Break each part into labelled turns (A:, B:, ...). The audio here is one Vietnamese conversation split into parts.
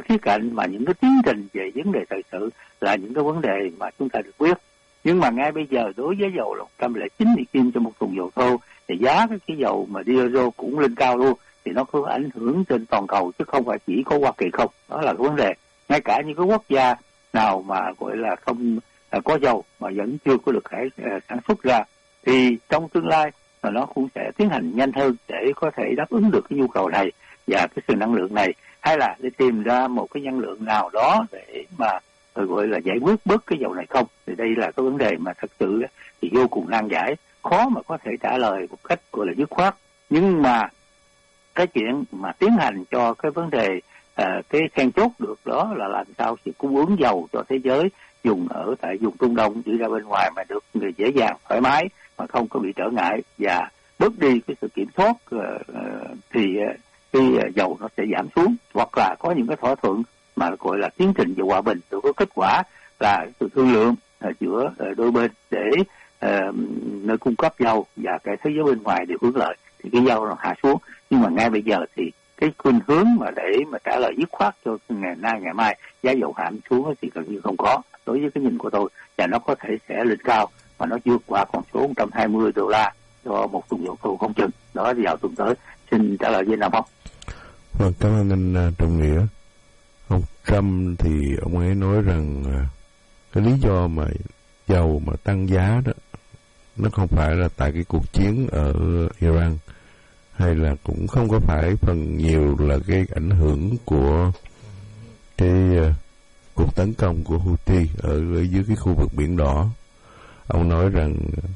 A: khía cạnh mà những cái tiến trình về vấn đề thời sự là những cái vấn đề mà chúng ta được biết. Nhưng mà ngay bây giờ đối với dầu là 109 Mỹ Kim cho một thùng dầu thô thì giá cái dầu mà diesel cũng lên cao luôn, thì nó có ảnh hưởng trên toàn cầu chứ không phải chỉ có Hoa Kỳ không. Đó là cái vấn đề. Ngay cả những cái quốc gia nào mà gọi là không có dầu mà vẫn chưa có được sản xuất ra thì trong tương lai là nó cũng sẽ tiến hành nhanh hơn để có thể đáp ứng được cái nhu cầu này và cái sự năng lượng này, hay là để tìm ra một cái năng lượng nào đó để mà gọi là giải quyết bớt cái dầu này không. Thì đây là cái vấn đề mà thật sự thì vô cùng nan giải, khó mà có thể trả lời một cách gọi là dứt khoát. Nhưng mà cái chuyện mà tiến hành cho cái vấn đề cái then chốt được đó là làm sao sự cung ứng dầu cho thế giới dùng ở tại vùng Trung Đông đi ra bên ngoài mà được người dễ dàng thoải mái mà không có bị trở ngại và bớt đi cái sự kiểm soát thì cái dầu nó sẽ giảm xuống, hoặc là có những cái thỏa thuận mà gọi là tiến trình về hòa bình được có kết quả là sự thương lượng giữa đôi bên để nơi cung cấp dầu và cái thế giới bên ngoài đều hưởng lợi thì cái dầu nó hạ xuống. Nhưng mà ngay bây giờ thì cái khuynh hướng mà để mà trả lời dứt khoát cho ngày nay ngày mai giá dầu giảm xuống thì gần như không có đối với cái nhìn của tôi, và nó có thể sẽ lên cao mà nó vượt qua con số $120 cho một thùng dầu thô không chừng. Đó vào tuần tới. Xin trả lời với Nam Phong.
B: Vâng, cảm ơn anh Trọng Nghĩa. Ông Trump thì ông ấy nói rằng cái lý do mà dầu mà tăng giá đó nó không phải là tại cái cuộc chiến ở Iran, hay là cũng không có phải phần nhiều là cái ảnh hưởng của cái cuộc tấn công của Houthi ở dưới cái khu vực Biển Đỏ. Ông nói rằng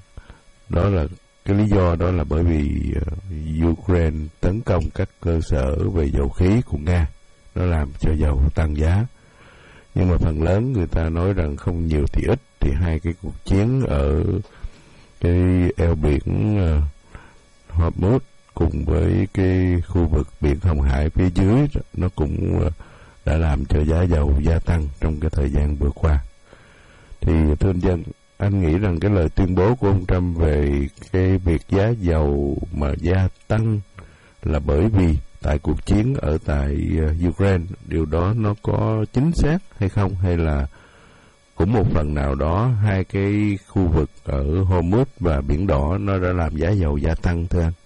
B: đó là cái lý do đó là bởi vì Ukraine tấn công các cơ sở về dầu khí của Nga, nó làm cho dầu tăng giá. Nhưng mà phần lớn người ta nói rằng không nhiều thì ít, thì hai cái cuộc chiến ở cái eo biển Hormuz cùng với cái khu vực biển Hồng Hải phía dưới nó cũng đã làm cho giá dầu gia tăng trong cái thời gian vừa qua. Thì thưa anh Dân, anh nghĩ rằng cái lời tuyên bố của ông Trump về cái việc giá dầu mà gia tăng là bởi vì tại cuộc chiến ở tại Ukraine, điều đó nó có chính xác hay không, hay là cũng một phần nào đó hai cái khu vực ở Hormuz và Biển Đỏ nó đã làm giá dầu gia tăng thưa anh?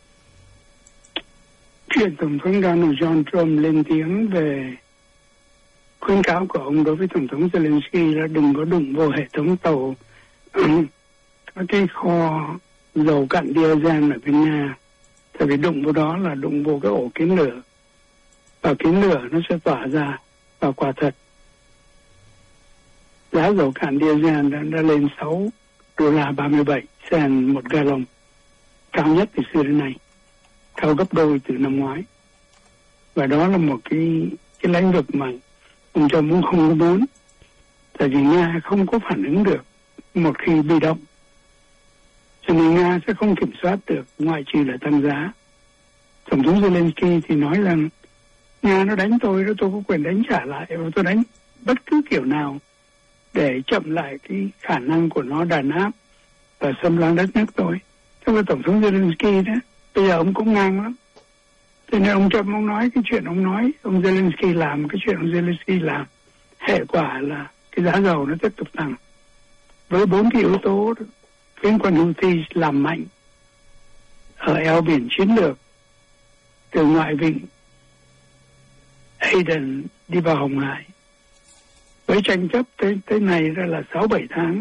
C: Chuyện Tổng thống Donald John Trump lên tiếng về khuyến cáo của ông đối với Tổng thống Zelensky là đừng có đụng vào hệ thống tàu có cái kho dầu cặn diesel ở bên Nga, tại vì đụng vào đó là đụng vào cái ổ kiến lửa, và kiến lửa nó sẽ tỏa ra. Và quả thật giá dầu cặn diesel đã lên $6.37 một gallon, cao nhất từ xưa đến nay, cao gấp đôi từ năm ngoái. Và đó là một cái lĩnh vực mà ông Trump cũng không có muốn, tại vì Nga không có phản ứng được một khi bị động, cho nên Nga sẽ không kiểm soát được ngoại trừ là tăng giá. Tổng thống Zelensky thì nói rằng Nga nó đánh tôi đó, tôi có quyền đánh trả lại, và tôi đánh bất cứ kiểu nào để chậm lại cái khả năng của nó đàn áp và xâm lăng đất nước tôi. Thế mà Tổng thống Zelensky đó, bây giờ ông cũng ngang lắm. Cho nên ông Trump ông nói cái chuyện ông nói, ông Zelensky làm cái chuyện ông Zelensky làm, hệ quả là cái giá dầu nó tiếp tục tăng. Với 4 cái yếu tố phiến quân Houthi làm mạnh ở eo biển chiến lược từ ngoại vịnh Aden đi vào Hồng Hải, với tranh chấp tới này ra là 6-7 tháng,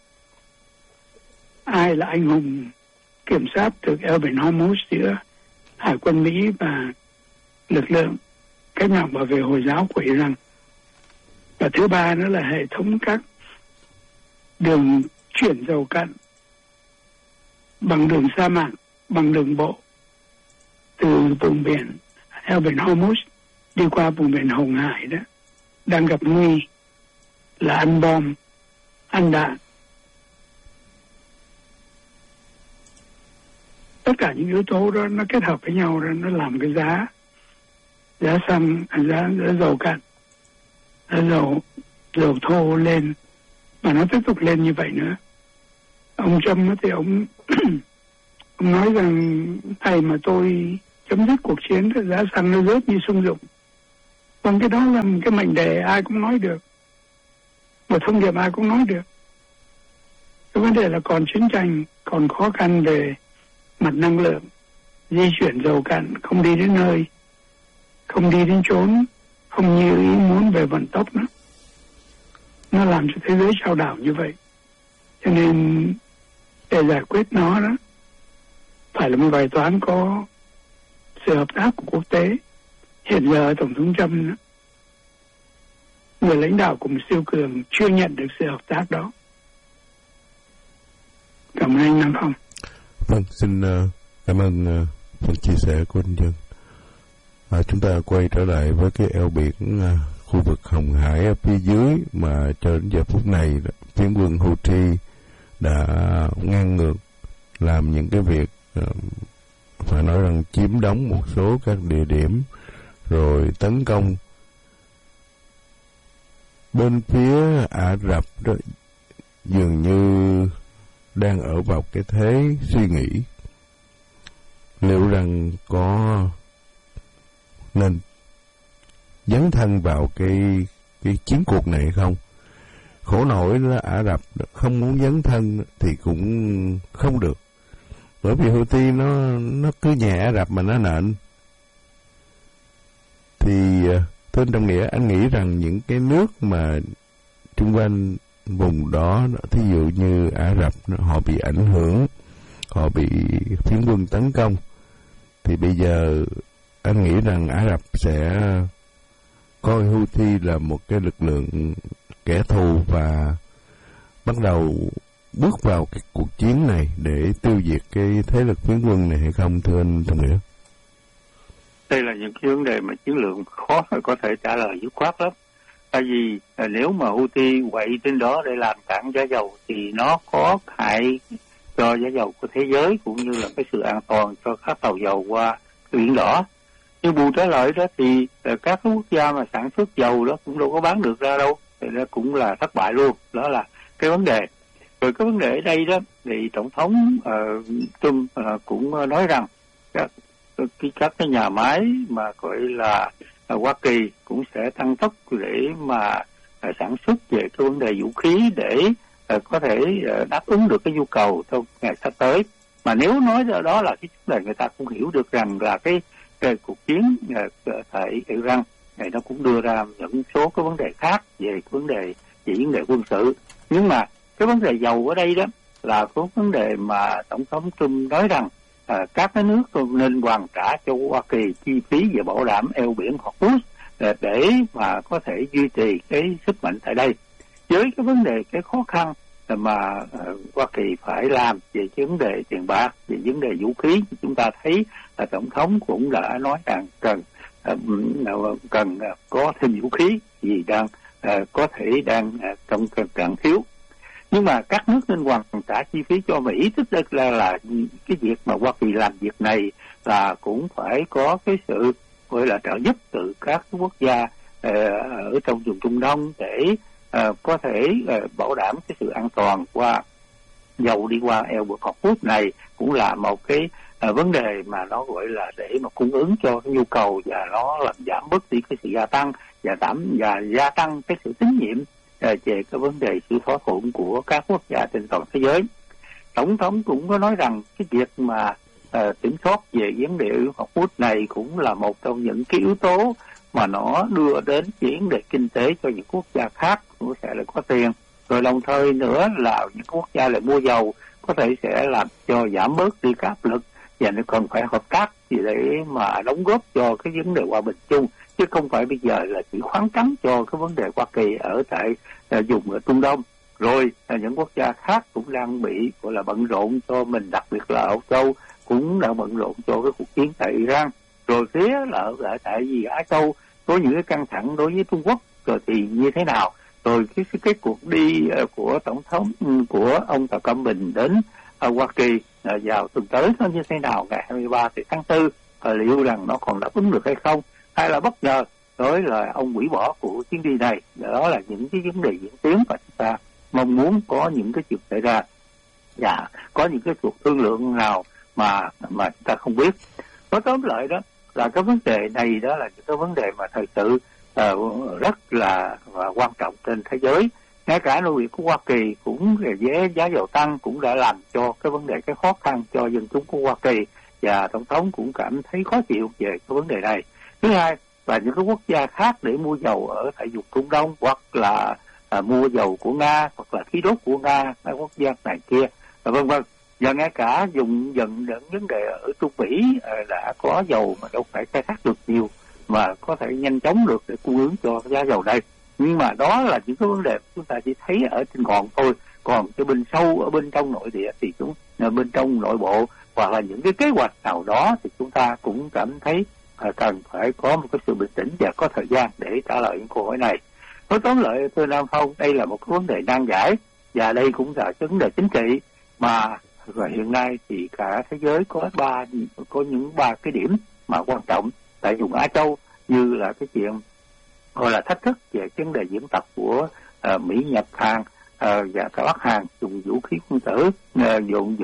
C: ai là anh hùng kiểm soát được eo biển Hormuz giữa Hải quân Mỹ và lực lượng cách mạng bảo vệ Hồi giáo của Iran. Và thứ ba nữa là hệ thống các đường chuyển dầu cặn bằng đường sa mạc, bằng đường bộ từ vùng biển eo biển Hormuz đi qua vùng biển Hồng Hải đó, đang gặp nguy là ăn bom, ăn đạn. Tất cả những yếu tố đó nó kết hợp với nhau, nó làm cái giá xăng, giá dầu cặn, giá dầu thô lên, mà nó tiếp tục lên như vậy nữa. Ông Trump thì ông nói rằng ngày mà tôi chấm dứt cuộc chiến thì giá xăng nó rớt như sung dụng. Vâng, cái đó là một cái mệnh đề ai cũng nói được, một thông điệp ai cũng nói được. Cái vấn đề là còn chiến tranh, còn khó khăn về mặt năng lượng, di chuyển dầu cạn, không đi đến nơi, không đi đến chốn, không như ý muốn về vận tốc nữa. Nó làm cho thế giới chao đảo như vậy. Cho nên để giải quyết nó đó phải là một bài toán có sự hợp tác của quốc tế. Hiện giờ Tổng thống Trump đó, người lãnh đạo của một siêu cường chưa nhận được sự hợp tác đó. Cảm ơn anh Nam Phong.
B: Vâng, xin cảm ơn phần chia sẻ của anh Dân. Chúng ta quay trở lại với cái eo biển khu vực Hồng Hải ở phía dưới mà cho đến giờ phút này phiến quân Houthi đã ngang ngược làm những cái việc phải nói rằng chiếm đóng một số các địa điểm rồi tấn công. Bên phía Ả Rập đó dường như đang ở vào cái thế suy nghĩ liệu rằng có nên dấn thân vào cái chiến cuộc này không. Khổ nổi là Ả Rập không muốn dấn thân thì cũng không được, bởi vì Houthi nó cứ nhà Ả Rập mà nó nện. Thì thưa anh Trọng Nghĩa, anh nghĩ rằng những cái nước mà xung quanh vùng đó, thí dụ như Ả Rập, họ bị ảnh hưởng, họ bị phiến quân tấn công, thì bây giờ anh nghĩ rằng Ả Rập sẽ coi Houthi là một cái lực lượng kẻ thù và bắt đầu bước vào cái cuộc chiến này để tiêu diệt cái thế lực phiến quân này hay không, thưa anh Trọng Nghĩa?
A: Đây là những cái vấn đề mà chiến lược khó có thể trả lời dứt khoát lắm. Tại vì nếu mà Houthi quậy trên đó để làm cản giá dầu thì nó có hại cho giá dầu của thế giới cũng như là cái sự an toàn cho các tàu dầu qua biển đỏ. Nhưng bù trở lại đó thì các quốc gia mà sản xuất dầu đó cũng đâu có bán được ra đâu, thì nó cũng là thất bại luôn. Đó là cái vấn đề. Rồi cái vấn đề ở đây đó thì Tổng thống Trump cũng nói rằng các cái nhà máy mà gọi là Hoa Kỳ cũng sẽ tăng tốc để mà sản xuất về cái vấn đề vũ khí để có thể đáp ứng được cái nhu cầu trong ngày sắp tới. Mà nếu nói đó là cái vấn đề, người ta cũng hiểu được rằng là cái cuộc chiến tại Iran này nó cũng đưa ra những số cái vấn đề khác về vấn đề quân sự. Nhưng mà cái vấn đề dầu ở đây đó là có vấn đề mà Tổng thống Trump nói rằng các cái nước nên hoàn trả cho Hoa Kỳ chi phí về bảo đảm eo biển Hormuz để mà có thể duy trì cái sức mạnh tại đây. Với cái vấn đề, cái khó khăn mà Hoa Kỳ phải làm về vấn đề tiền bạc, về vấn đề vũ khí, chúng ta thấy là Tổng thống cũng đã nói rằng cần có thêm vũ khí vì có thể đang trong trạng thiếu. Nhưng mà các nước nên hoàn trả chi phí cho Mỹ, tức là cái việc mà Hoa Kỳ làm việc này là cũng phải có cái sự gọi là trợ giúp từ các quốc gia ở trong vùng Trung Đông để có thể bảo đảm cái sự an toàn qua dầu đi qua eo biển Hormuz này, cũng là một cái vấn đề mà nó gọi là để mà cung ứng cho cái nhu cầu và nó làm giảm bớt đi cái sự gia tăng và gia tăng cái sự tín nhiệm về cái vấn đề sự thỏa thuận của các quốc gia trên toàn thế giới. Tổng thống cũng có nói rằng cái việc mà kiểm soát về vấn đề Hormuz này cũng là một trong những cái yếu tố mà nó đưa đến vấn đề kinh tế cho những quốc gia khác cũng sẽ là có tiền. Rồi đồng thời nữa là những quốc gia lại mua dầu có thể sẽ làm cho giảm bớt đi các áp lực, và nó còn phải hợp tác gì để mà đóng góp cho cái vấn đề hòa bình chung, chứ không phải bây giờ là chỉ khoáng cắm cho cái vấn đề Hoa Kỳ ở tại vùng ở Trung Đông. Rồi những quốc gia khác cũng đang bị gọi là bận rộn cho mình, đặc biệt là Âu Châu cũng đang bận rộn cho cái cuộc chiến tại Iran. Rồi phía là ở tại vì Á Châu có những cái căng thẳng đối với Trung Quốc, rồi thì như thế nào? Rồi cái cuộc đi của tổng thống của ông Tập Cận Bình đến Hoa Kỳ vào tuần tới nó như thế nào, ngày 23 tháng 4, liệu rằng nó còn đáp ứng được hay không, hay là bất ngờ đối là ông hủy bỏ của chuyến đi này. Đó là những cái vấn đề diễn tiến và chúng ta mong muốn có những cái chuyện xảy ra và có những cái cuộc thương lượng nào mà chúng ta không biết. Nói tóm lại đó là cái vấn đề này đó là những cái vấn đề mà thật sự rất là quan trọng trên thế giới. Ngay cả nông nghiệp của Hoa Kỳ cũng giá dầu tăng cũng đã làm cho cái vấn đề cái khó khăn cho dân chúng của Hoa Kỳ, và tổng thống cũng cảm thấy khó chịu về cái vấn đề này. Thứ hai là những cái quốc gia khác để mua dầu ở tại vùng Trung Đông, hoặc là mua dầu của Nga, hoặc là khí đốt của Nga, các quốc gia này kia, vân vân. Và ngay cả dùng dần đến vấn đề ở Trung Mỹ đã có dầu mà đâu phải khai thác được nhiều, mà có thể nhanh chóng được để cung ứng cho giá dầu đây. Nhưng mà đó là những cái vấn đề chúng ta chỉ thấy ở trên ngọn thôi, còn cái bên sâu ở bên trong nội địa thì bên trong nội bộ hoặc là những cái kế hoạch nào đó thì chúng ta cũng cảm thấy cần phải có một cái sự bình tĩnh và có thời gian để trả lời những câu hỏi này. Nói tóm lại, thưa Nam Phong, đây là một cái vấn đề nan giải, và đây cũng là vấn đề chính trị mà hiện nay thì cả thế giới có những ba cái điểm mà quan trọng tại vùng Á Châu, như là cái chuyện gọi là thách thức về vấn đề diễn tập của Mỹ, Nhật, Hàn và cả Bắc Hàn dùng vũ khí quân tử, dùng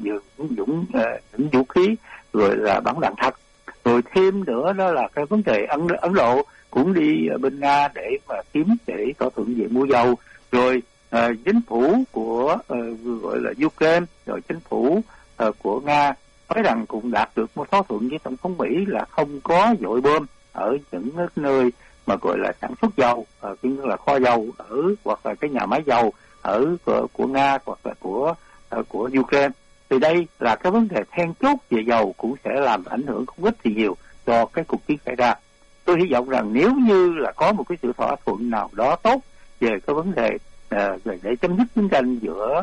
A: những vũ khí rồi là bắn đạn thật. Rồi thêm nữa đó là cái vấn đề Ấn Độ cũng đi bên Nga để mà để thỏa thuận về mua dầu. Rồi chính phủ của gọi là Ukraine, rồi chính phủ của Nga nói rằng cũng đạt được một thỏa thuận với tổng thống Mỹ là không có dội bom ở những nơi mà gọi là sản xuất dầu, như là kho dầu ở hoặc là cái nhà máy dầu ở của Nga hoặc là của Ukraine. Thì đây là cái vấn đề then chốt về dầu, cũng sẽ làm ảnh hưởng không ít thì nhiều cho cái cuộc chiến xảy ra. Tôi hy vọng rằng nếu như là có một cái sự thỏa thuận nào đó tốt về cái vấn đề để chấm dứt chiến tranh giữa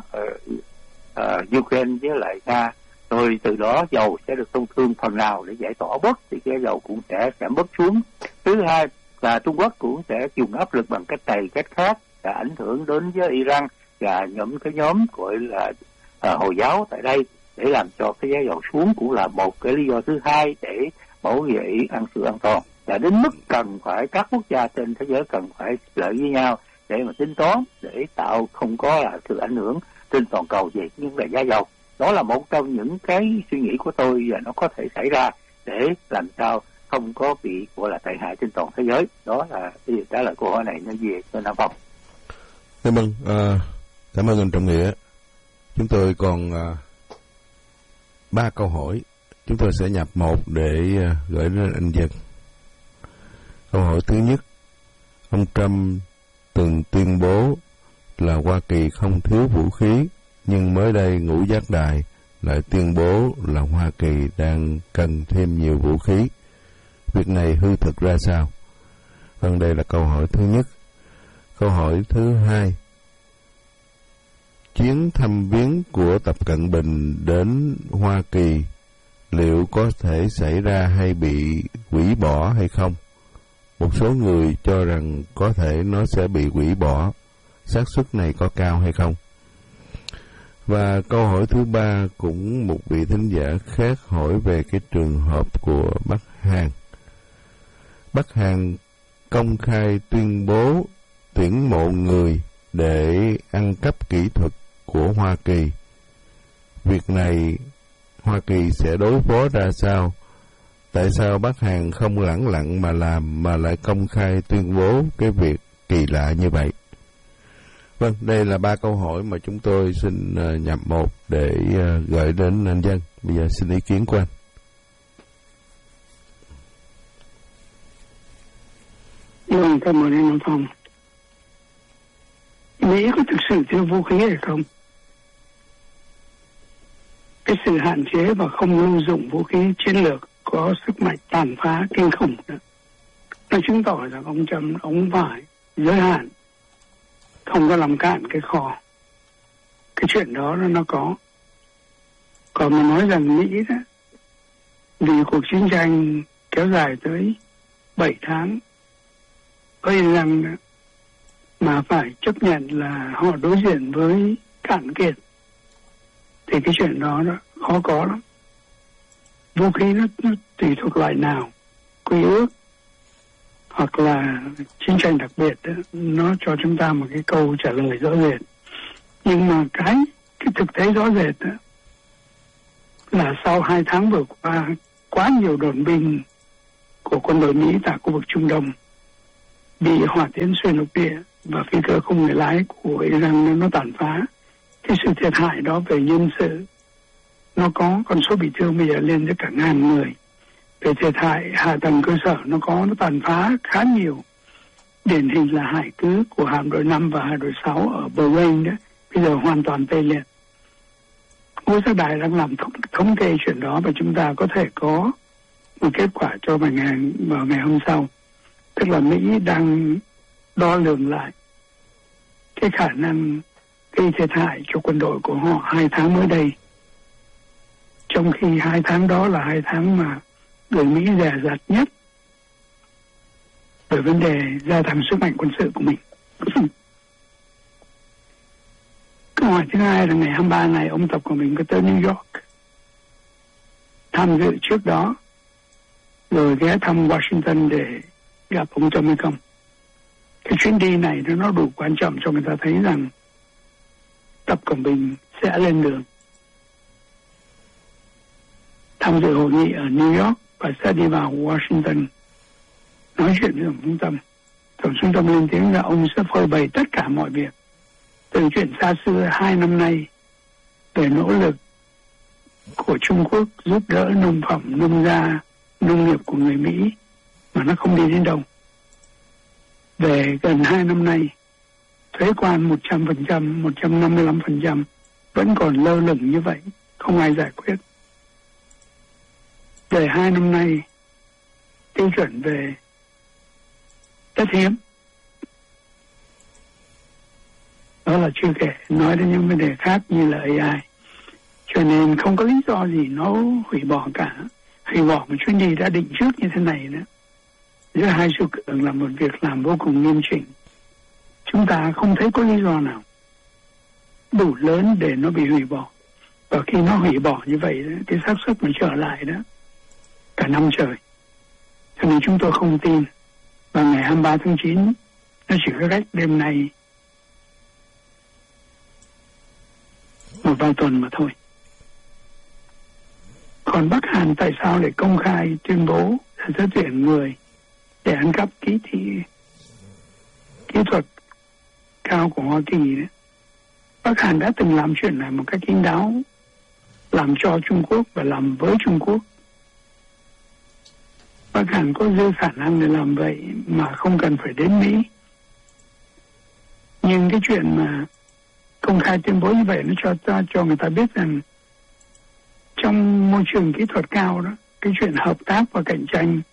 A: Ukraine với lại Nga, rồi từ đó dầu sẽ được thông thương phần nào để giải tỏa bớt, thì cái dầu cũng sẽ giảm bớt xuống. Thứ hai là Trung Quốc cũng sẽ dùng áp lực bằng cách này cách khác, đã ảnh hưởng đến với Iran và những cái nhóm gọi là Hồi giáo tại đây, để làm cho cái giá dầu xuống, cũng là một cái lý do thứ hai để bảo vệ sự an toàn. Và đến mức cần phải các quốc gia trên thế giới cần phải lợi với nhau để mà tính toán, để tạo không có là sự ảnh hưởng trên toàn cầu về những vấn đề giá dầu. Đó là một trong những cái suy nghĩ của tôi, và nó có thể xảy ra để làm sao không có bị gọi là tệ hại trên toàn thế giới. Đó là cái việc trả lời câu hỏi này nó về cho Nam Phong.
B: Cảm ơn anh Trọng Nghĩa. Chúng tôi còn 3 câu hỏi. Chúng tôi sẽ nhập một để gửi đến anh Dân. Câu hỏi thứ nhất: ông Trump từng tuyên bố là Hoa Kỳ không thiếu vũ khí, nhưng mới đây Ngũ Giác Đài lại tuyên bố là Hoa Kỳ đang cần thêm nhiều vũ khí. Việc này hư thực ra sao? Vâng, đây là câu hỏi thứ nhất. Câu hỏi thứ hai: chuyến thăm viếng của Tập Cận Bình đến Hoa Kỳ liệu có thể xảy ra hay bị hủy bỏ hay không? Một số người cho rằng có thể nó sẽ bị hủy bỏ. xác suất này có cao hay không? Và câu hỏi thứ ba cũng một vị thính giả khác hỏi về cái trường hợp của Bắc Hàn. Bắc Hàn công khai tuyên bố tuyển mộ người để ăn cắp kỹ thuật của Hoa Kỳ. Việc này Hoa Kỳ sẽ đối phó ra sao? Tại sao Bắc Hàn không lẳng lặng mà làm mà lại công khai tuyên bố cái việc kỳ lạ như vậy? Vâng, đây là 3 câu hỏi mà chúng tôi xin nhập một để gửi đến anh Dân. Bây giờ xin ý kiến của anh.
C: Vâng, cảm ơn anh Phong. Mỹ có thực sự thiếu vũ khí hay không? Cái sự hạn chế và không lưu dụng vũ khí chiến lược có sức mạnh tàn phá kinh khủng đó, nó chứng tỏ rằng ông Trump ông phải giới hạn, không có làm cạn cái kho. Cái chuyện đó nó có. Còn mà nói rằng Mỹ đó, vì cuộc chiến tranh kéo dài tới 7 tháng gây rằng đó, mà phải chấp nhận là họ đối diện với cạn kiệt, thì cái chuyện đó khó có lắm. Vũ khí nó tùy thuộc loại nào, quy ước hoặc là chiến tranh đặc biệt đó, nó cho chúng ta một cái câu trả lời rõ rệt. Nhưng mà cái thực tế rõ rệt đó là sau 2 tháng vừa qua, quá nhiều đồn binh của quân đội Mỹ tại khu vực Trung Đông bị hỏa tiễn xuyên lục địa và phi cơ không người lái của Iran nó tàn phá. Cái sự thiệt hại đó về nhân sự nó có, con số bị thương bây giờ lên tới cả 1.000 người. Về thiệt hại hạ tầng cơ sở nó tàn phá khá nhiều. Điển hình là hải cứ của hạm đội 5 và hải đội 6 ở Bahrain đó bây giờ hoàn toàn tê liệt. Ngôi sao đài đang làm thống kê chuyện đó và chúng ta có thể có một kết quả cho vào ngày hôm sau. Tức là Mỹ đang đo lường lại cái khả năng gây thiệt hại cho quân đội của họ 2 tháng mới đây. Trong khi 2 tháng đó là 2 tháng mà người Mỹ dè dặt nhất về vấn đề gia tăng sức mạnh quân sự của mình. Câu hỏi thứ hai là ngày 23 này ông Tập của mình có tới New York tham dự trước đó, rồi ghé thăm Washington để gặp ông Trump hay không. Cái chuyến đi này nó đủ quan trọng cho người ta thấy rằng Tập Cận Bình sẽ lên đường tham dự hội nghị ở New York và sẽ đi vào Washington nói chuyện với Tổng thống Trump. Tổng thống Trump lên tiếng là ông sẽ phơi bày tất cả mọi việc, từ chuyện xa xưa 2 năm nay về nỗ lực của Trung Quốc giúp đỡ nông phẩm, nông gia, nông nghiệp của người Mỹ mà nó không đi đến đâu. Về gần 2 năm nay, thuế quan 100%, 155% vẫn còn lơ lửng như vậy, không ai giải quyết. Về 2 năm nay, tiêu chuẩn về đất hiếm, đó là chưa kể nói đến những vấn đề khác như là AI. Cho nên không có lý do gì nó hủy bỏ cả. Hủy bỏ một chuyến đi đã định trước như thế này nữa. Giữa hai siêu cường là một việc làm vô cùng nghiêm chỉnh. Chúng ta không thấy có lý do nào đủ lớn để nó bị hủy bỏ. Và khi nó hủy bỏ như vậy, cái xác suất mà trở lại đó cả năm trời. Cho nên chúng tôi không tin. Và ngày 23 tháng 9 nó chỉ có cách đêm nay một vài tuần mà thôi. Còn Bắc Hàn tại sao lại công khai tuyên bố sẽ tuyển người để ăn cắp kỹ thuật cao của Hoa Kỳ đấy? Bắc Hàn đã từng làm chuyện này một cách kín đáo, làm cho Trung Quốc và làm với Trung Quốc. Bắc Hàn có dư khả năng để làm vậy mà không cần phải đến Mỹ. Nhưng cái chuyện mà công khai tuyên bố như vậy nó cho người ta biết rằng trong môi trường kỹ thuật cao đó, cái chuyện hợp tác và cạnh tranh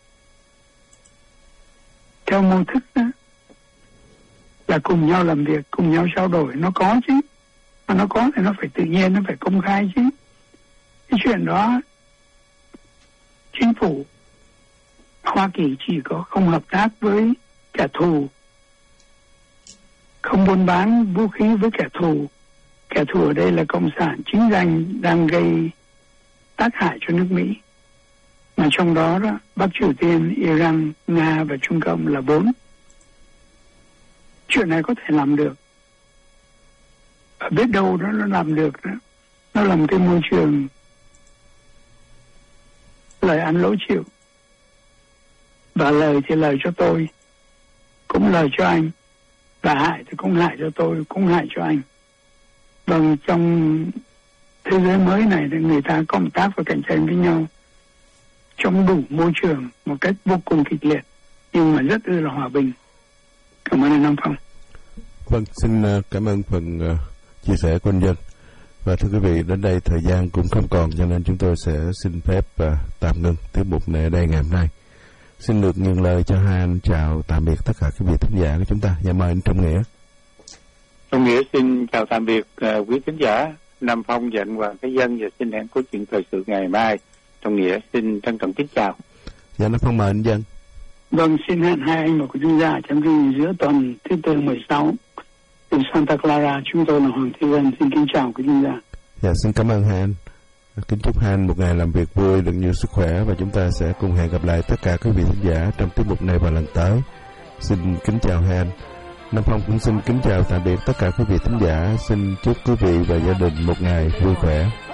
C: theo mô thức đó là cùng nhau làm việc, cùng nhau trao đổi, nó có chứ. Mà nó có thì nó phải tự nhiên, nó phải công khai chứ. Cái chuyện đó chính phủ Hoa Kỳ chỉ có không hợp tác với kẻ thù, không buôn bán vũ khí với kẻ thù. Kẻ thù ở đây là Cộng sản chính danh đang gây tác hại cho nước Mỹ. Mà trong đó Bắc Triều Tiên, Iran, Nga và Trung Cộng là 4. Chuyện này có thể làm được. Và biết đâu nó làm được đó. Nó làm cái môi trường lời ăn lỗ chịu. Và lời thì lời cho tôi, cũng lời cho anh. Và hại thì cũng hại cho tôi, cũng hại cho anh. Vâng, trong thế giới mới này thì người ta cộng tác và cạnh tranh với nhau trong đủ môi trường một cách vô cùng kịch liệt, nhưng mà rất là hòa bình. Cảm ơn anh Nam Phong.
B: Vâng, xin cảm ơn phần chia sẻ của anh Dân. Và thưa quý vị, đến đây thời gian cũng không còn, cho nên chúng tôi sẽ xin phép tạm ngưng tiết mục này ở đây ngày hôm nay. Xin được nhường lời cho hai anh chào tạm biệt tất cả quý vị thính giả của chúng ta. Và mời anh Trọng Nghĩa.
A: Trọng Nghĩa xin chào tạm biệt quý thính giả. Nam Phong dành và cái Dân và xin hẹn có chuyện thời sự ngày mai. Trọng Nghĩa xin trân trọng kính chào.
B: Dạ, Nam Phong mời anh Dân.
C: Vâng, xin hẹn hai anh và quý thính giả trong kỳ giữa tuần thứ Tư 16 từ Santa Clara. Chúng tôi là Hoàng Thế Dân, xin kính chào quý thính giả.
B: Dạ, xin cảm ơn hai anh. Kính chúc hai anh một ngày làm việc vui, được nhiều sức khỏe, và chúng ta sẽ cùng hẹn gặp lại tất cả quý vị thính giả trong tiết mục này vào lần tới. Xin kính chào hai anh. Nam Phong cũng xin kính chào tạm biệt tất cả quý vị thính giả. Xin chúc quý vị và gia đình một ngày vui khỏe.